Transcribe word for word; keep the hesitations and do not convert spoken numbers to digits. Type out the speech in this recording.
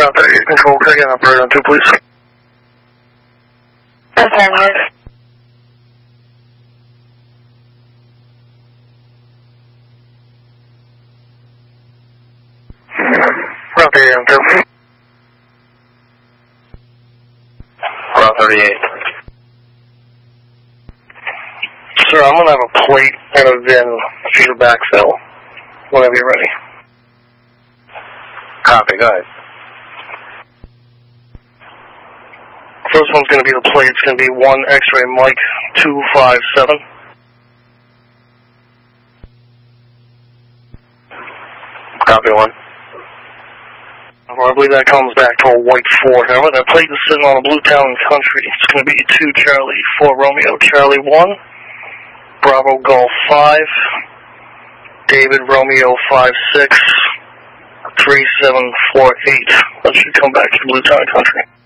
Route thirty-eight Control, can I get an operator on two, please? Affirmative. Route thirty-eight on two. Route thirty-eight. Sir, I'm going to have a plate and a V I N for your backfill whenever you're ready. Copy, go ahead. First one's going to be the plate. It's going to be one X-ray Mike two five seven. Copy one. Well, I believe that comes back to a white four. However, that plate is sitting on a Blue Town Country. It's going to be two Charlie, four Romeo, Charlie one, Bravo Golf five, David Romeo five six, three seven four eight. That should come back to Blue Town Country.